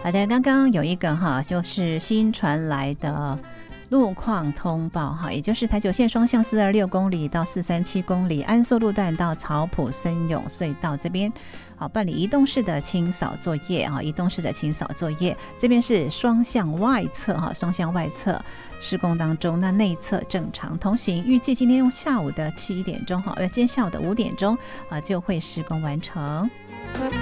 好的，刚刚有一个就是新传来的路况通报也就是台九线双向426公里到437公里，安朔路段到草埔森永隧道这边办理移动式的清扫作业移动式的清扫作业，这边是双向外侧双向外侧施工当中，那内侧正常通行，预计今天下午的7点钟今天下午的5点钟就会施工完成。